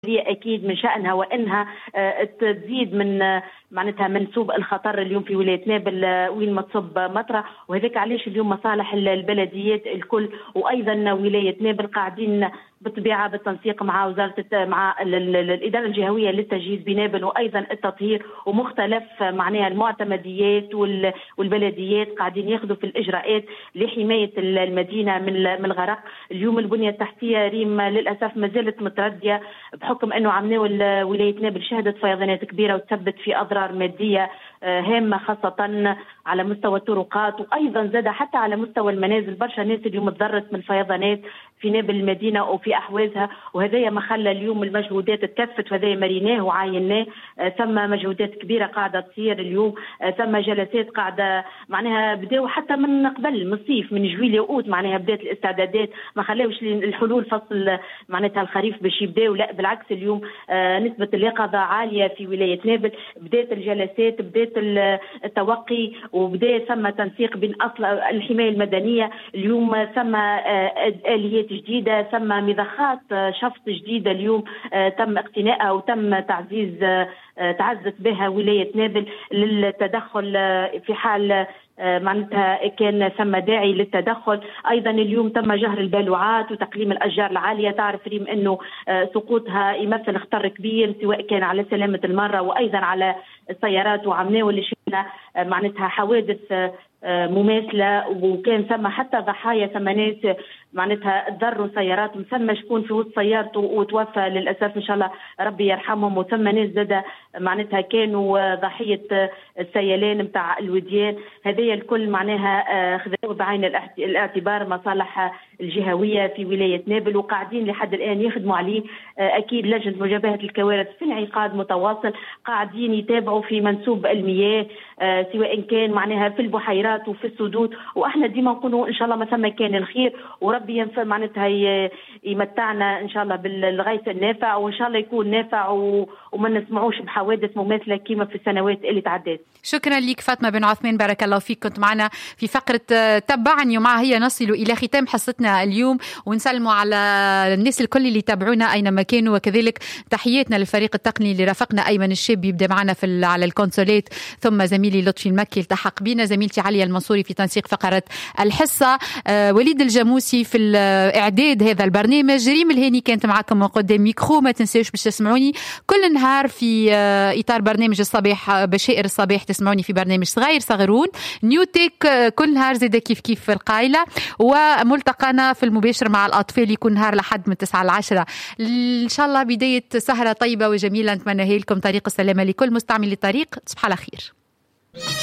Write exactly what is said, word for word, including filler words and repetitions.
أكيد من شأنها وإنها تزيد من معناتها منسوب الخطر اليوم في ولاية نابل وين ما تصب مطرة، وهذاك علاش اليوم مصالح البلديات الكل وأيضا ولاية نابل قاعدين بالطبيعة بالتنسيق مع وزارة مع الإدارة الجهوية للتجهيز بنابل وأيضا التطهير ومختلف معناها المعتمديات والبلديات قاعدين ياخذوا في الإجراءات لحماية المدينة من الغرق. اليوم البنية التحتية ريم للأسف ما زالت متردية بحكم أنه عمناو ولاية نابل شهدت فيضانات كبيرة وتسبت في أضرار مادية هامة خاصة على مستوى الطرقات وأيضا زاد حتى على مستوى المنازل. برشا ناس اليوم تضررت من الفيضانات في نابل المدينة وفي أحوازها، وهذا ما خلى اليوم المجهودات تكفت وهذا مريناه وعايناه. ثم مجهودات كبيرة قاعدة تصير اليوم، ثم جلسات قاعدة معناها بداوا حتى من قبل من الصيف من جويلية وأوت معناها بدات الاستعدادات، ما خلاوش الحلول فصل معناتها الخريف باش يبداوا، لا بالعكس اليوم نسبة اليقظة عالية في ولاية نابل. بدات الجلسات بدات التوقي وبدا ثم تنسيق بين اصل الحمايه المدنيه. اليوم ثم اليات جديده ثم مضخات شفط جديده اليوم تم اقتنائها وتم تعزيز تعزت بها ولايه نابل للتدخل في حال معناتها كان ثم داعي للتدخل. ايضا اليوم تم جهر البالوعات وتقليم الاشجار العاليه، تعرف ريم انه سقوطها يمثل خطر كبير سواء كان على سلامه المراه وايضا على السيارات، وعمناو اللي شفنا معناتها حوادث مماثله وكان ثم حتى ضحايا ثم ناس معناتها تضروا سياراتهم، ثم شكون في وسط سيارته وتوفى للاسف ان شاء الله ربي يرحمهم، وثم ناس زاد معناتها كانوا ضحيه السيلان نتاع الوديان. هذه الكل معناها خذوا بعين الاعتبار مصالح الجهويه في ولايه نابل وقاعدين لحد الان يخدموا عليه. اكيد لجنه مجابهه الكوارث في انعقاد متواصل قاعدين يتابعوا في منسوب المياه سواء كان معناها في البحيرات وفي السدود، واحنا ديما نقولوا ان شاء الله ما ثم كان الخير وربي ينفع معناتها يمتعنا ان شاء الله بالغيث النافع وان شاء الله يكون نافع وما نسمعوش بحوادث مماثله كما في السنوات اللي تعدت. شكرا لك فاطمه بن عثمان، بارك الله فيك، كنت معنا في فقره تبعني، ومع هي نصل الى ختام حصتنا اليوم ونسلموا على الناس الكل اللي تابعونا اينما كانوا، وكذلك تحياتنا للفريق التقني اللي رافقنا. ايمن الشاب يبدا معنا في على الكونسوليت، ثم زميلي لطفي المكي التحق بنا، زميلتي عليا المنصوري في تنسيق فقره الحصه، آه وليد الجاموسي في اعداد هذا البرنامج، ريم الهاني كانت معكم من قدام ميكرو. ما تنسوش باش تسمعوني كل نهار في آه اطار برنامج الصباح بشائر الصباح، تسمعوني في برنامج صغير صغرون نيوتيك آه كل نهار زيدا كيف كيف في القايله، وملتقانا في المباشر مع الاطفال يكون نهار لحد من تسعة لعشرة ان شاء الله. بدايه سهره طيبه وجميله نتمنى لكم طريق السلامه لكل مستعمل للطريق. تصبح على خير.